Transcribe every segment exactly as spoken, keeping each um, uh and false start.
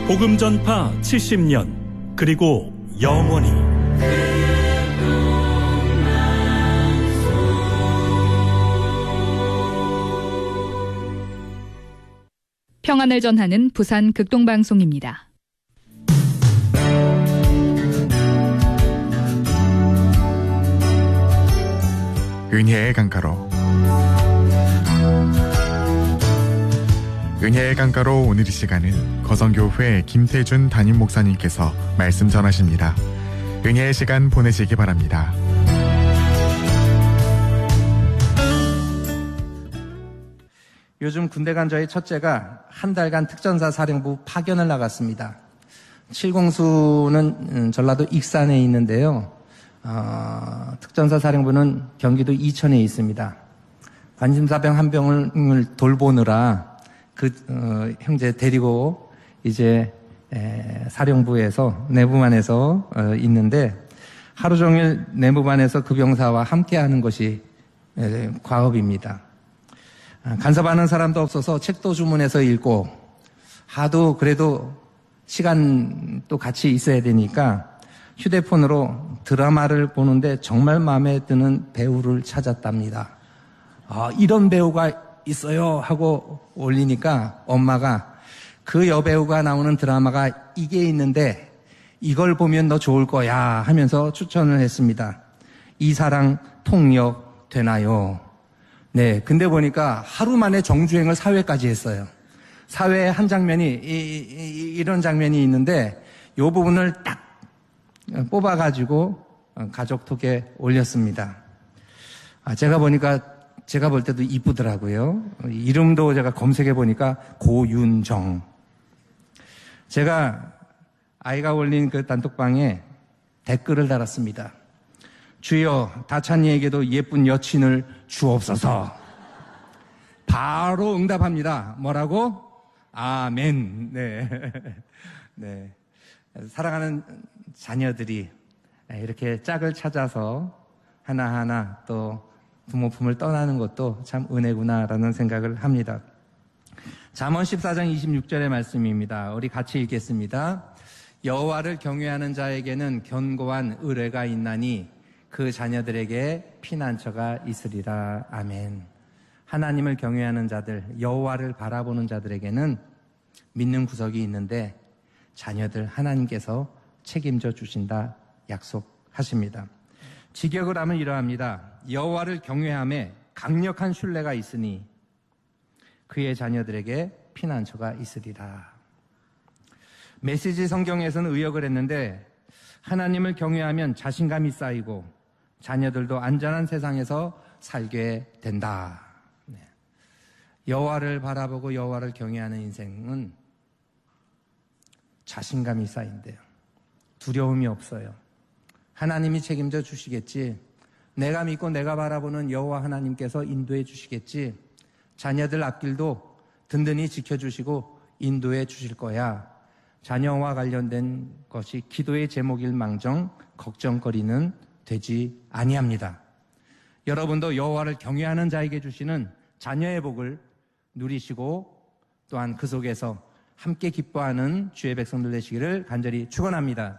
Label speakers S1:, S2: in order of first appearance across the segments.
S1: 복음 전파 칠십 년 그리고 영원히
S2: 평안을 전하는 부산 극동방송입니다.
S3: 은혜의 강가로 은혜의 강가로 오늘 이 시간은 거성교회 김태준 담임 목사님께서 말씀 전하십니다. 은혜의 시간 보내시기 바랍니다.
S4: 요즘 군대 간 저희 첫째가 한 달간 특전사 사령부 파견을 나갔습니다. 칠공수는 전라도 익산에 있는데요. 어, 특전사 사령부는 경기도 이천에 있습니다. 관심사병 한 병을 돌보느라 그 어, 형제 데리고 이제 에, 사령부에서 내무반에서 어, 있는데 하루 종일 내무반에서 그 병사와 함께하는 것이 에, 과업입니다. 간섭하는 사람도 없어서 책도 주문해서 읽고 하도 그래도 시간도 같이 있어야 되니까 휴대폰으로 드라마를 보는데 정말 마음에 드는 배우를 찾았답니다. 아, 이런 배우가 있어요 하고 올리니까 엄마가 그 여배우가 나오는 드라마가 이게 있는데 이걸 보면 너 좋을 거야 하면서 추천을 했습니다. 이사랑 통역 되나요? 네, 근데 보니까 하루 만에 정주행을 사회까지 했어요. 사회의 한 장면이 이, 이, 이런 장면이 있는데 이 부분을 딱 뽑아가지고 가족톡에 올렸습니다. 아, 제가 보니까 제가 볼 때도 이쁘더라고요. 이름도 제가 검색해 보니까 고윤정. 제가 아이가 올린 그 단톡방에 댓글을 달았습니다. 주여, 다찬이에게도 예쁜 여친을 주옵소서. 바로 응답합니다. 뭐라고? 아멘. 네. 네. 사랑하는 자녀들이 이렇게 짝을 찾아서 하나하나 또 부모 품을 떠나는 것도 참 은혜구나라는 생각을 합니다. 잠언 십사 장 이십육 절의 말씀입니다. 우리 같이 읽겠습니다. 여호와를 경외하는 자에게는 견고한 의뢰가 있나니 그 자녀들에게 피난처가 있으리라. 아멘. 하나님을 경외하는 자들, 여호와를 바라보는 자들에게는 믿는 구석이 있는데 자녀들 하나님께서 책임져 주신다 약속하십니다. 직역을 하면 이러합니다. 여호와를 경외함에 강력한 신뢰가 있으니 그의 자녀들에게 피난처가 있으리라. 메시지 성경에서는 의역을 했는데 하나님을 경외하면 자신감이 쌓이고 자녀들도 안전한 세상에서 살게 된다. 네. 여호와를 바라보고 여호와를 경외하는 인생은 자신감이 쌓인대요. 두려움이 없어요. 하나님이 책임져 주시겠지. 내가 믿고 내가 바라보는 여호와 하나님께서 인도해 주시겠지. 자녀들 앞길도 든든히 지켜주시고 인도해 주실 거야. 자녀와 관련된 것이 기도의 제목일 망정 걱정거리는 되지 아니합니다. 여러분도 여호와를 경외하는 자에게 주시는 자녀의 복을 누리시고 또한 그 속에서 함께 기뻐하는 주의 백성들 되시기를 간절히 축원합니다.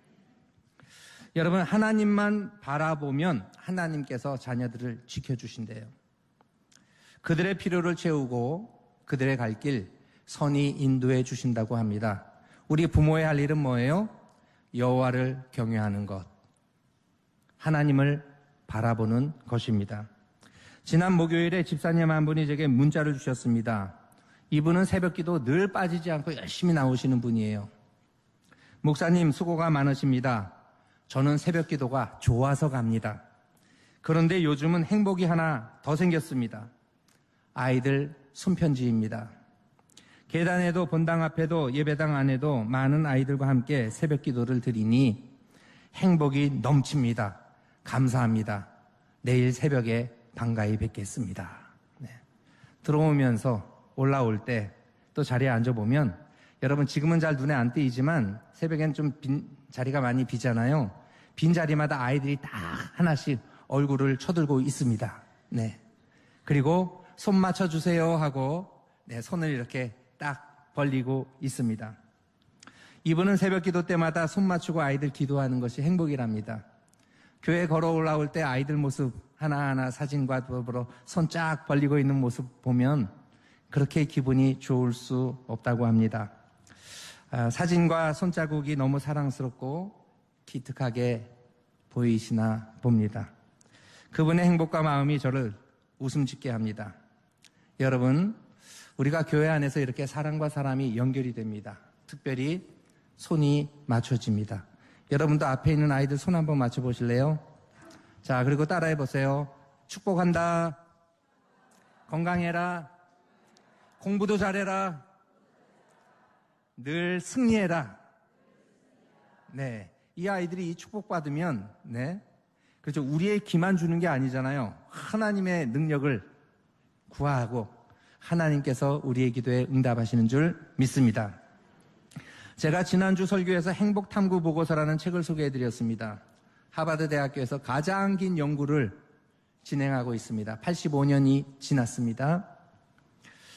S4: 여러분, 하나님만 바라보면 하나님께서 자녀들을 지켜주신대요. 그들의 필요를 채우고 그들의 갈 길 선히 인도해 주신다고 합니다. 우리 부모의 할 일은 뭐예요? 여호와를 경외하는 것, 하나님을 바라보는 것입니다. 지난 목요일에 집사님 한 분이 제게 문자를 주셨습니다. 이분은 새벽기도 늘 빠지지 않고 열심히 나오시는 분이에요. 목사님 수고가 많으십니다. 저는 새벽기도가 좋아서 갑니다. 그런데 요즘은 행복이 하나 더 생겼습니다. 아이들 손편지입니다. 계단에도 본당 앞에도 예배당 안에도 많은 아이들과 함께 새벽기도를 드리니 행복이 넘칩니다. 감사합니다. 내일 새벽에 반가이 뵙겠습니다. 네. 들어오면서 올라올 때 또 자리에 앉아보면 여러분 지금은 잘 눈에 안 띄지만 새벽엔 좀 빈 자리가 많이 비잖아요. 빈 자리마다 아이들이 다 하나씩 얼굴을 쳐들고 있습니다. 네. 그리고 손 맞춰주세요 하고 네, 손을 이렇게 딱 벌리고 있습니다. 이분은 새벽 기도 때마다 손 맞추고 아이들 기도하는 것이 행복이랍니다. 교회 걸어 올라올 때 아이들 모습 하나하나 사진과 더불어 손 쫙 벌리고 있는 모습 보면 그렇게 기분이 좋을 수 없다고 합니다. 아, 사진과 손자국이 너무 사랑스럽고 기특하게 보이시나 봅니다. 그분의 행복과 마음이 저를 웃음 짓게 합니다. 여러분, 우리가 교회 안에서 이렇게 사람과 사람이 연결이 됩니다. 특별히 손이 맞춰집니다. 여러분도 앞에 있는 아이들 손 한번 맞춰보실래요? 자, 그리고 따라해 보세요. 축복한다. 건강해라. 공부도 잘해라. 늘 승리해라. 네. 이 아이들이 축복받으면, 네. 그렇죠. 우리의 기만 주는 게 아니잖아요. 하나님의 능력을 구하고 하나님께서 우리의 기도에 응답하시는 줄 믿습니다. 제가 지난주 설교에서 행복탐구 보고서라는 책을 소개해드렸습니다. 하버드 대학교에서 가장 긴 연구를 진행하고 있습니다. 팔십오 년이 지났습니다.